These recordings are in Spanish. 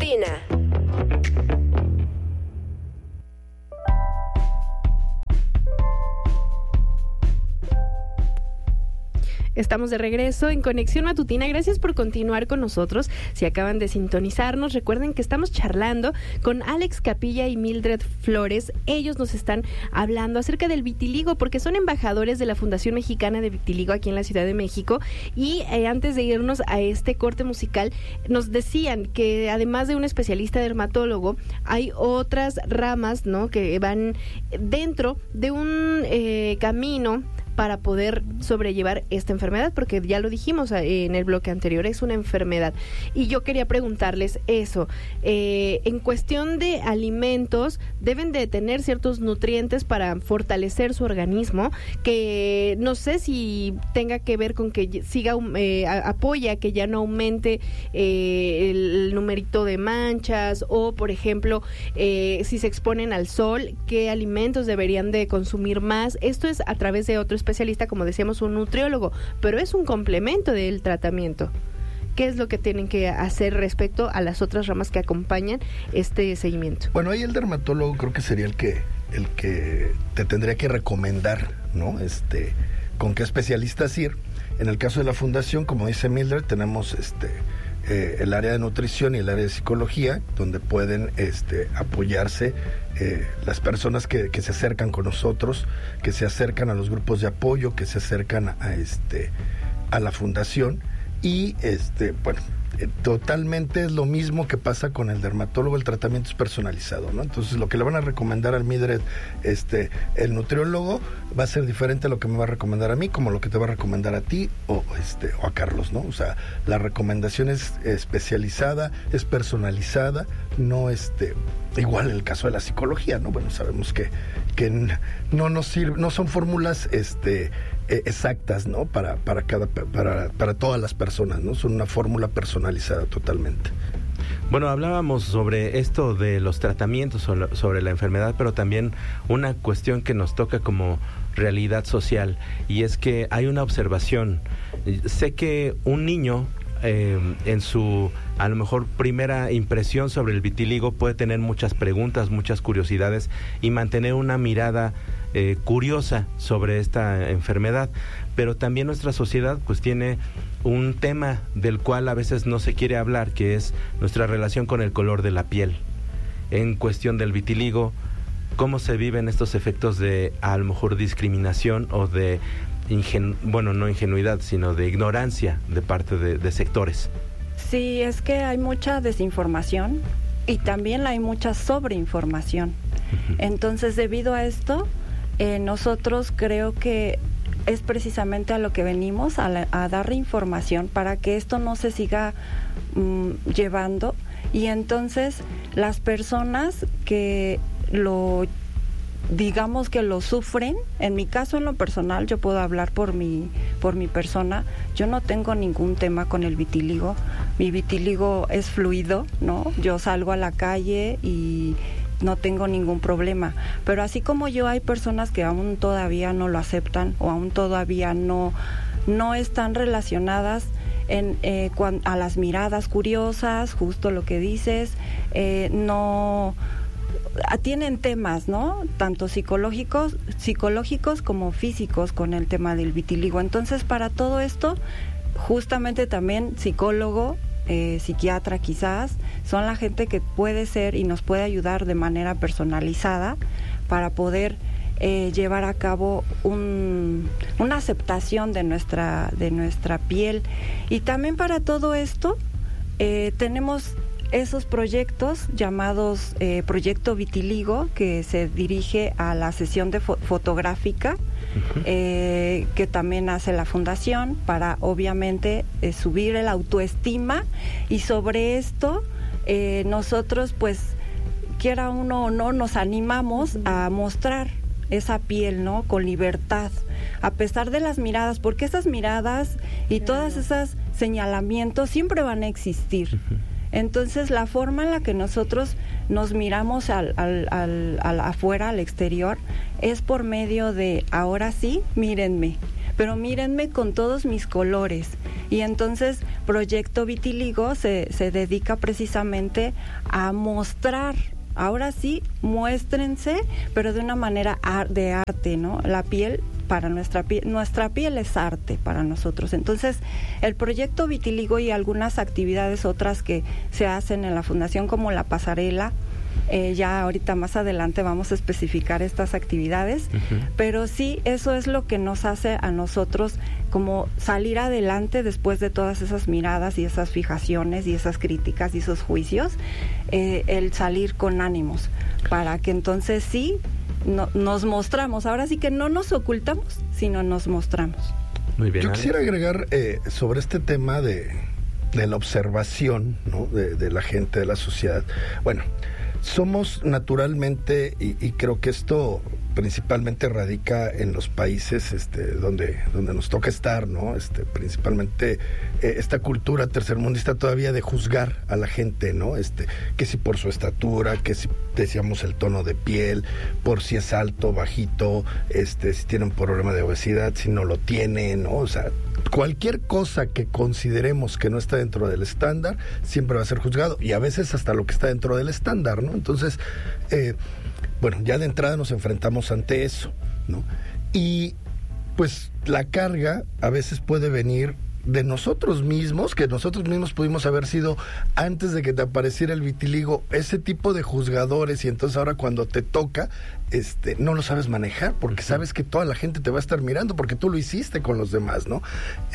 Matutina. Estamos de regreso en Conexión Matutina. Gracias por continuar con nosotros. Si acaban de sintonizarnos, recuerden que estamos charlando con Alex Capilla y Mildred Flores. Ellos nos están hablando acerca del vitiligo, porque son embajadores de la Fundación Mexicana de Vitiligo aquí en la Ciudad de México. Y antes de irnos a este corte musical, nos decían que además de un especialista dermatólogo, hay otras ramas, ¿no?, que van dentro de un camino para poder sobrellevar esta enfermedad, porque ya lo dijimos en el bloque anterior, es una enfermedad. Y yo quería preguntarles eso, en cuestión de alimentos, deben de tener ciertos nutrientes para fortalecer su organismo, que no sé si tenga que ver con que siga, apoya que ya no aumente el numerito de manchas, o por ejemplo, si se exponen al sol, qué alimentos deberían de consumir más. Esto es a través de otro especialista, como decíamos, un nutriólogo, pero es un complemento del tratamiento. ¿Qué es lo que tienen que hacer respecto a las otras ramas que acompañan este seguimiento? Bueno, ahí el dermatólogo creo que sería el que te tendría que recomendar, ¿no? Con qué especialistas ir. En el caso de la fundación, como dice Mildred, tenemos el área de nutrición y el área de psicología, donde pueden apoyarse las personas que se acercan con nosotros, que se acercan a los grupos de apoyo, que se acercan a la fundación. Y bueno, totalmente es lo mismo que pasa con el dermatólogo. El tratamiento es personalizado, ¿no? Entonces lo que le van a recomendar al Mildred, el nutriólogo, va a ser diferente a lo que me va a recomendar a mí, como lo que te va a recomendar a ti o a Carlos, ¿no? O sea, la recomendación es especializada, es personalizada, no igual en el caso de la psicología, ¿no? Bueno, sabemos que no nos sirve, no son fórmulas exactas, ¿no? Para todas las personas, ¿no? Son una fórmula personalizada totalmente. Bueno, hablábamos sobre esto de los tratamientos sobre la enfermedad, pero también una cuestión que nos toca como realidad social, y es que hay una observación. Sé que un niño en su, a lo mejor, primera impresión sobre el vitiligo puede tener muchas preguntas, muchas curiosidades y mantener una mirada curiosa sobre esta enfermedad, pero también nuestra sociedad pues tiene un tema del cual a veces no se quiere hablar, que es nuestra relación con el color de la piel. En cuestión del vitiligo, ¿cómo se viven estos efectos de, a lo mejor, discriminación o de no ingenuidad, sino de ignorancia de parte de sectores? Sí, es que hay mucha desinformación y también hay mucha sobreinformación. Entonces, debido a esto, nosotros creo que es precisamente a lo que venimos, a dar información para que esto no se siga llevando, y entonces las personas que lo sufren, en mi caso, en lo personal, yo puedo hablar por mi persona. Yo no tengo ningún tema con el vitiligo. Mi vitiligo es fluido, ¿no? Yo salgo a la calle y no tengo ningún problema. Pero así como yo, hay personas que aún todavía no lo aceptan, o aún todavía no están relacionadas a las miradas curiosas, justo lo que dices, tienen temas, ¿no? Tanto psicológicos como físicos con el tema del vitiligo. Entonces, para todo esto, justamente también psicólogo, psiquiatra quizás, son la gente que puede ser y nos puede ayudar de manera personalizada para poder llevar a cabo una aceptación de nuestra piel. Y también para todo esto tenemos esos proyectos llamados Proyecto Vitiligo, que se dirige a la sesión de fotográfica, que también hace la fundación para, obviamente, subir el autoestima. Y sobre esto nosotros, pues, quiera uno o no, nos animamos a mostrar esa piel, ¿no?, con libertad, a pesar de las miradas, porque esas miradas y todas esas señalamientos siempre van a existir. Entonces, la forma en la que nosotros nos miramos afuera, al exterior, es por medio de, ahora sí, mírenme, pero mírenme con todos mis colores. Y entonces Proyecto Vitiligo se dedica precisamente a mostrar, ahora sí, muéstrense, pero de una manera de arte, ¿no? La piel, para nuestra piel es arte para nosotros. Entonces, el Proyecto Vitiligo y algunas actividades otras que se hacen en la Fundación, como la pasarela, ya ahorita más adelante vamos a especificar estas actividades, pero sí, eso es lo que nos hace a nosotros como salir adelante después de todas esas miradas y esas fijaciones y esas críticas y esos juicios, el salir con ánimos, para que entonces sí nos mostramos. Ahora sí que no nos ocultamos, sino nos mostramos. Muy bien. Yo quisiera agregar sobre este tema de la observación, ¿no? de la gente, de la sociedad. Bueno, somos naturalmente, y creo que esto principalmente radica en los países donde nos toca estar, ¿no? Principalmente esta cultura tercermundista todavía de juzgar a la gente, ¿no? Que si por su estatura, que si decíamos el tono de piel, por si es alto, bajito, si tiene un problema de obesidad, si no lo tiene, ¿no? O sea, cualquier cosa que consideremos que no está dentro del estándar siempre va a ser juzgado, y a veces hasta lo que está dentro del estándar, ¿no? Entonces, bueno, ya de entrada nos enfrentamos ante eso, ¿no? Y pues la carga a veces puede venir de nosotros mismos, que nosotros mismos pudimos haber sido, antes de que te apareciera el vitiligo, ese tipo de juzgadores, y entonces ahora cuando te toca, no lo sabes manejar, porque sabes que toda la gente te va a estar mirando, porque tú lo hiciste con los demás, ¿no?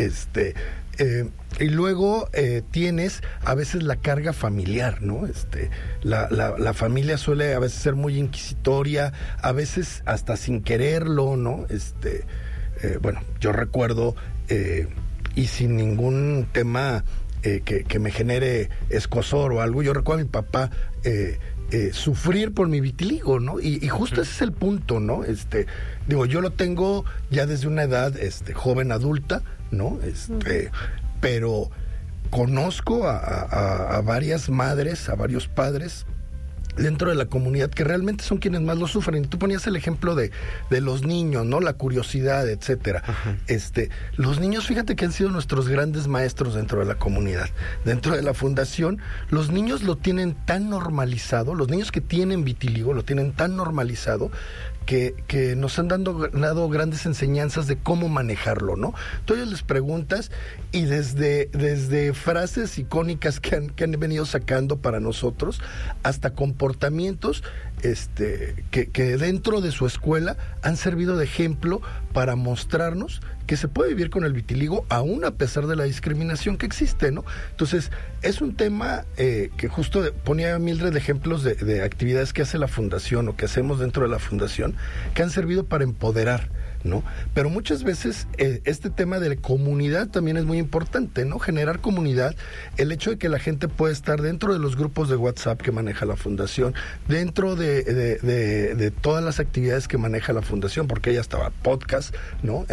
Y luego tienes a veces la carga familiar, ¿no? La familia suele a veces ser muy inquisitoria, a veces hasta sin quererlo, ¿no? Bueno, yo recuerdo, y sin ningún tema que me genere escozor o algo, yo recuerdo a mi papá sufrir por mi vitiligo, ¿no? Y justo ese es el punto, ¿no? Digo, yo lo tengo ya desde una edad joven adulta, ¿no? Pero conozco a varias madres, a varios padres dentro de la comunidad que realmente son quienes más lo sufren. Y tú ponías el ejemplo de los niños, ¿no? La curiosidad, etcétera. Los niños, fíjate que han sido nuestros grandes maestros dentro de la comunidad. Dentro de la fundación, los niños lo tienen tan normalizado, los niños que tienen vitiligo lo tienen tan normalizado que nos han dado grandes enseñanzas de cómo manejarlo, ¿no? Tú ellos les preguntas, y desde frases icónicas que han venido sacando para nosotros, hasta comportamientos que dentro de su escuela han servido de ejemplo para mostrarnos que se puede vivir con el vitiligo aún a pesar de la discriminación que existe, ¿no? Entonces, es un tema que justo ponía Mildred ejemplos de actividades que hace la fundación o que hacemos dentro de la fundación, que han servido para empoderar, ¿no? Pero muchas veces este tema de comunidad también es muy importante, ¿no? Generar comunidad, el hecho de que la gente pueda estar dentro de los grupos de WhatsApp que maneja la fundación, dentro de todas las actividades que maneja la fundación, porque ella estaba podcast, ¿no?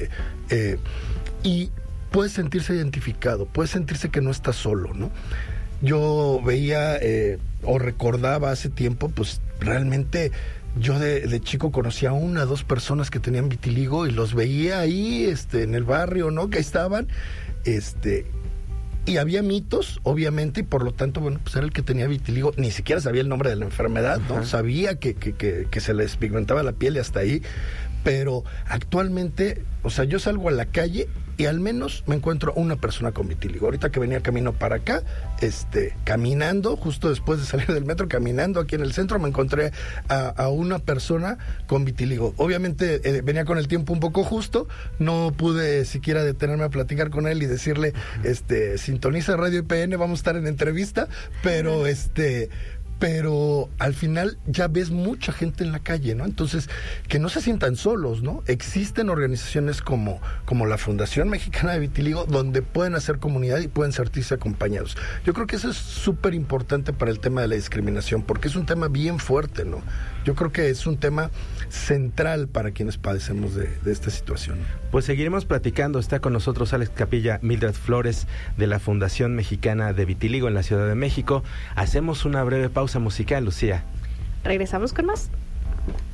Y puede sentirse identificado, puede sentirse que no está solo, ¿no? Yo veía o recordaba hace tiempo, pues realmente yo de chico conocía a 1 o 2 personas que tenían vitiligo y los veía ahí en el barrio, ¿no? Que estaban, y había mitos, obviamente, y por lo tanto, bueno, pues era el que tenía vitiligo, ni siquiera sabía el nombre de la enfermedad, ¿no? Ajá. Sabía que se les pigmentaba la piel y hasta ahí, pero actualmente, o sea, yo salgo a la calle y al menos me encuentro una persona con vitiligo. Ahorita que venía camino para acá, caminando, justo después de salir del metro, caminando aquí en el centro, me encontré a una persona con vitiligo. Obviamente venía con el tiempo un poco justo, no pude siquiera detenerme a platicar con él y decirle, sintoniza Radio IPN, vamos a estar en entrevista, pero pero al final ya ves mucha gente en la calle, ¿no? Entonces, que no se sientan solos, ¿no? Existen organizaciones como la Fundación Mexicana de Vitiligo, donde pueden hacer comunidad y pueden sentirse acompañados. Yo creo que eso es súper importante para el tema de la discriminación, porque es un tema bien fuerte, ¿no? Yo creo que es un tema central para quienes padecemos de esta situación. Pues seguiremos platicando. Está con nosotros Alex Capilla, Mildred Flores, de la Fundación Mexicana de Vitiligo en la Ciudad de México. Hacemos una breve pausa musical, Lucía. Regresamos con más.